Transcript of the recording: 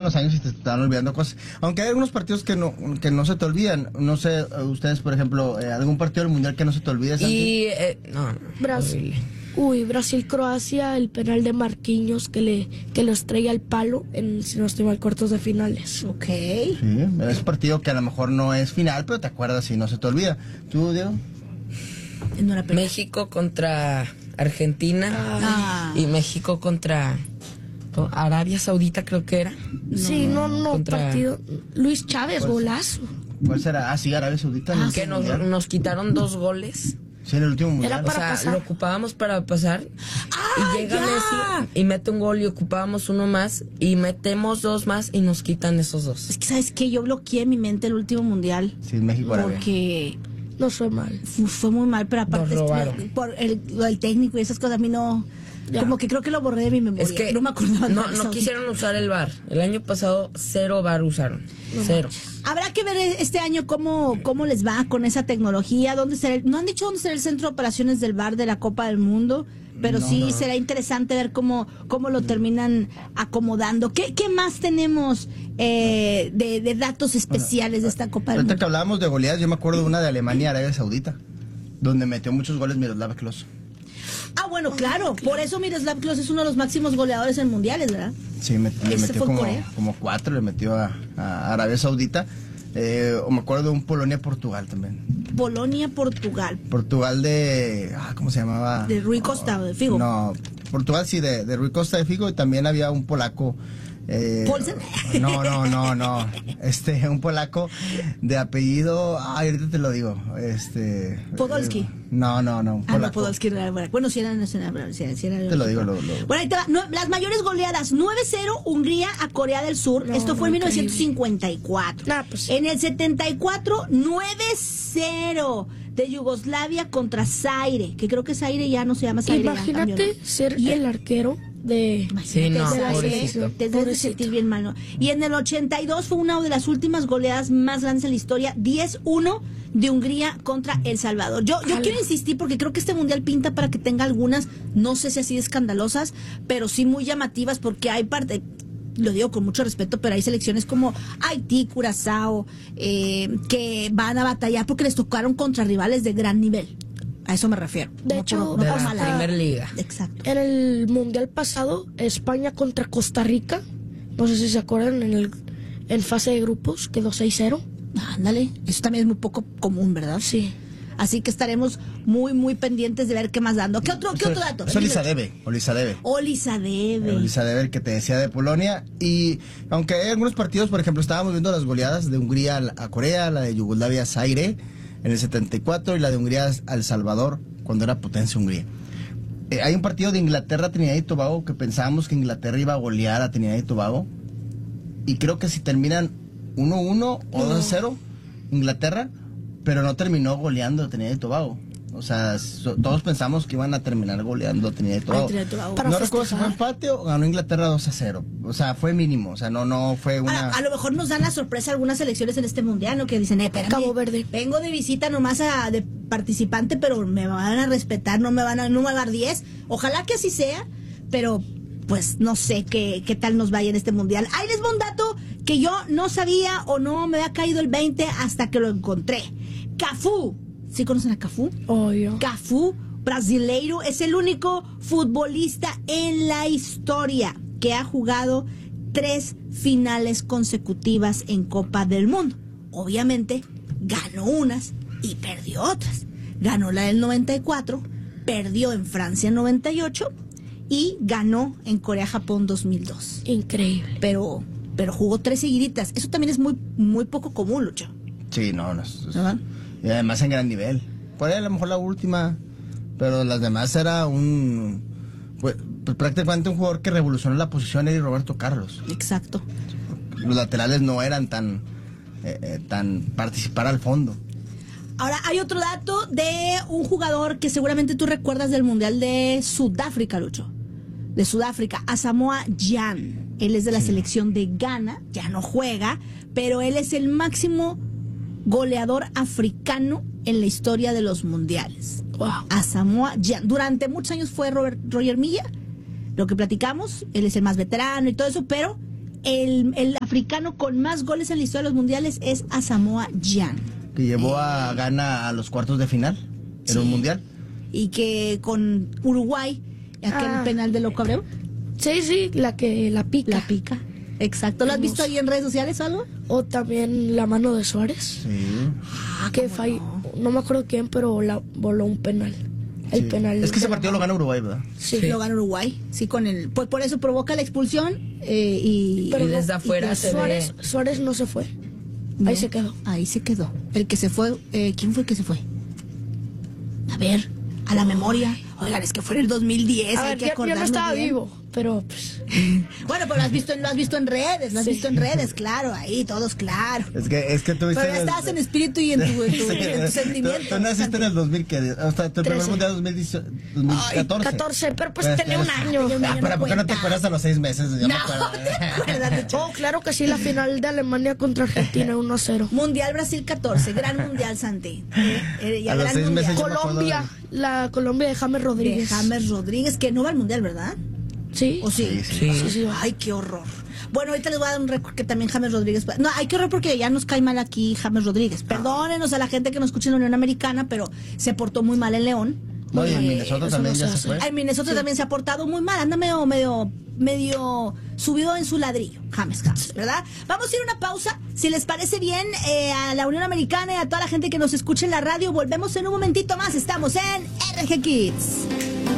los años y te están olvidando cosas. Aunque hay algunos partidos que no se te olvidan. No sé, ustedes, por ejemplo, algún partido del Mundial que no se te olvide, Santi. Y, no, Brasil. Brasil-Croacia, el penal de Marquinhos que lo estrella al palo en, si no estoy mal, cuartos de finales. Ok. Sí, es un partido que a lo mejor no es final, pero te acuerdas y no se te olvida. ¿Tú, Diego? México contra Argentina y México contra Arabia Saudita, creo que era. Sí, partido. Luis Chávez, golazo. ¿Cuál será? Sí, Arabia Saudita. Que nos quitaron 2 goles. Sí, en el último mundial. Era para pasar. Lo ocupábamos para pasar. Y llega Messi y mete un gol y ocupábamos uno más y metemos 2 más y nos quitan esos 2. Es que, ¿sabes qué? Yo bloqueé en mi mente el último mundial. Sí, México Arabia. Porque no fue mal. Fue muy mal, pero aparte por lo del técnico y esas cosas, a mí no... Ya. Como que creo que lo borré de mi memoria. Es que no me acordaba. No quisieron usar el VAR. El año pasado 0 VAR usaron. 0. Habrá que ver este año cómo les va con esa tecnología. No han dicho dónde será el centro de operaciones del VAR de la Copa del Mundo, pero será interesante ver cómo lo terminan acomodando. ¿Qué más tenemos de datos especiales de esta Copa del Mundo? Ahorita que hablábamos de goleadas, yo me acuerdo de una de Alemania, Arabia Saudita, donde metió muchos goles Miroslav Klose. Bueno, claro. Por eso Miroslav Klose es uno de los máximos goleadores en mundiales, ¿verdad? Sí, le metió como 4, le metió a Arabia Saudita. O me acuerdo de un Polonia-Portugal también. Polonia-Portugal. Portugal de... ¿cómo se llamaba? De Rui Costa, de Figo. No, Portugal sí, de Rui Costa de Figo, y también había un polaco... ¿Paulsen? No. Un polaco de apellido... ahorita te lo digo. Podolski. No. Un polaco. No, Podolski era bueno, si era nacional. Te lo digo. Bueno, ahí te va. Las mayores goleadas: 9-0 Hungría a Corea del Sur. Esto fue en 1954. Pues, en el 74, 9-0 de Yugoslavia contra Zaire, que creo que Zaire ya no se llama Zaire. Imagínate ser el arquero de la selección. Te debes de sentir bien mal, ¿no? Y en el 82 fue una de las últimas goleadas más grandes en la historia, 10-1 de Hungría contra El Salvador. Yo quiero insistir porque creo que este mundial pinta para que tenga algunas, no sé si así de escandalosas, pero sí muy llamativas, porque hay parte, lo digo con mucho respeto, pero hay selecciones como Haití, Curazao, que van a batallar porque les tocaron contra rivales de gran nivel. A eso me refiero. De hecho, de la Primer Liga. Exacto. En el mundial pasado, España contra Costa Rica, no sé si se acuerdan, en fase de grupos quedó 6-0. Ándale, eso también es muy poco común, ¿verdad? Sí. Así que estaremos muy, muy pendientes de ver qué más dando. ¿Qué otro dato? Olisa Debe. El que te decía de Polonia. Y aunque hay algunos partidos, por ejemplo, estábamos viendo las goleadas de Hungría a Corea, la de Yugoslavia a Zaire en el 74 y la de Hungría a El Salvador cuando era potencia Hungría. Hay un partido de Inglaterra, Trinidad y Tobago, que pensábamos que Inglaterra iba a golear a Trinidad y Tobago. Y creo que si terminan 1-1 o 2-0 Inglaterra, pero no terminó goleando a Trinidad y Tobago. O sea, todos pensamos que iban a terminar goleando a Trinidad y Tobago. No recuerdo si fue empate o ganó Inglaterra 2-0. O sea, fue mínimo. O sea, no fue una... A lo mejor nos dan la sorpresa algunas selecciones en este mundial, ¿no? Que dicen, espérame, Cabo Verde. Vengo de visita nomás de participante, pero me van a respetar, no me van a dar 10. Ojalá que así sea, pero pues no sé qué tal nos vaya en este mundial. Ahí les va un dato que yo no sabía o no me había caído el 20 hasta que lo encontré. Cafú. ¿Sí conocen a Cafú? Obvio. Cafú, brasileiro, es el único futbolista en la historia que ha jugado 3 finales consecutivas en Copa del Mundo. Obviamente, ganó unas y perdió otras. Ganó la del 94, perdió en Francia en 98 y ganó en Corea-Japón 2002. Increíble. Pero jugó 3 seguiditas. Eso también es muy, muy poco común, Lucho. Sí, no. Y además en gran nivel. Por ahí a lo mejor la última, pero las demás era pues prácticamente un jugador que revolucionó la posición, era Roberto Carlos. Exacto. Los laterales no eran tan participar al fondo. Ahora, hay otro dato de un jugador que seguramente tú recuerdas del Mundial de Sudáfrica, Lucho. De Sudáfrica, Asamoah Gyan. Él es de la selección de Ghana, ya no juega, pero él es el máximo goleador africano en la historia de los mundiales. Wow. Asamoah Gyan. Durante muchos años fue Roger Milla, lo que platicamos, él es el más veterano y todo eso, pero el africano con más goles en la historia de los mundiales es Asamoah Gyan. Que llevó a Ghana a los cuartos de final en un mundial. Y que con Uruguay, aquel penal de Loco Abreu. Sí, la pica. La pica. Exacto. ¿Lo has visto ahí en redes sociales o algo? O también la mano de Suárez. Sí. Que no me acuerdo quién, pero voló un penal. El penal. Es que ese partido lo gana Uruguay, ¿verdad? Sí, lo gana Uruguay. Sí, pues por eso provoca la expulsión pero desde afuera Suárez no se fue. No, ahí se quedó. Ahí se quedó. El que se fue, ¿quién fue el que se fue? A ver, a la memoria. Oigan, es que fue en el 2010. A ver, yo no estaba vivo, pero pues... Bueno, pero lo has visto en redes, claro, ahí, todos claro. Es que tú pero ya estabas en espíritu y en tu sentimiento. Tú naciste en el 2000, hasta tu primer mundial 2014. 14, pero pues tenía un año. ¿Pero por qué no te acuerdas a los 6 meses? Yo no te acuerdas. Oh, claro que sí, la final de Alemania contra Argentina, 1-0. Mundial Brasil 14, gran mundial, Santi. A los 6 meses Colombia, la Colombia de James Rodríguez. De James Rodríguez, que no va al mundial, ¿verdad? ¿Sí? ¿O sí? Sí. Ay, qué horror. Bueno, ahorita les voy a dar un récord que también James Rodríguez... No, hay que horror porque ya nos cae mal aquí James Rodríguez. Perdónenos a la gente que nos escucha en la Unión Americana, pero se portó muy mal en León. No, y en Minnesota también ya se fue. En Minnesota también se ha portado muy mal. Anda medio subido en su ladrillo, James, ¿verdad? Vamos a ir a una pausa. Si les parece bien, a la Unión Americana y a toda la gente que nos escucha en la radio, volvemos en un momentito más. Estamos en RG Kids.